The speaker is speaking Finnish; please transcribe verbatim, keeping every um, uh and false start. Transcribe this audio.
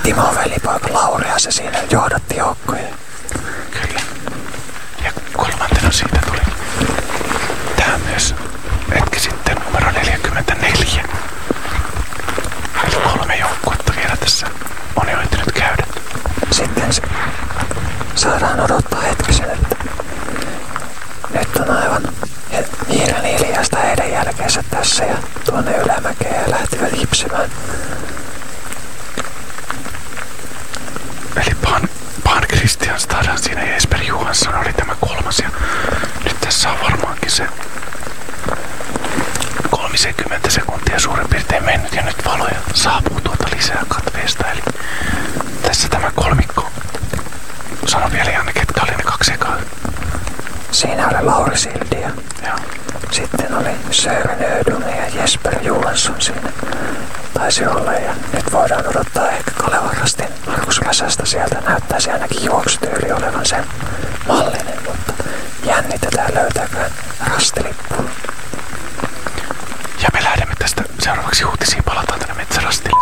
Timo velipoika Lauri ja se siinä johdatti joukkoja. Kyllä. Ja kolmantena siitä tuli tää myös hetki sitten numero neljäkymmentäneljä. Eli kolme joukkuetta vielä tässä on jo ehtinyt käydä. Sitten se saadaan odottaa hetkisen, että nyt on aivan hiiren hiljaista heidän jälkeensä tässä ja tuonne ylämäkeen ja lähtivät hipsimään. Eli Pan, Pan Christian Stadan siinä ja Jesper Johansson oli tämä kolmas ja nyt tässä on varmaankin se kolmekymmentä sekuntia suurin piirtein mennyt ja nyt valoja saapuu tuolta lisää katveesta. Eli tässä tämä kolmikko. Sano vielä Janne, ketkä oli ne kaksi ekaa. Siinä oli Lauri Sildi ja Joo. sitten oli Sören Ödun ja Jesper Johansson siinä taisi olla ja nyt voidaan odottaa ehkä Kalevan Rastin Markus Väsästä sieltä näyttäisi ainakin juoksutyyli olevan sen mallinen, mutta jännitetään löytääkään Rastilippu. Ja me lähdemme tästä seuraavaksi uutisiin, palataan tänne Metsärastille.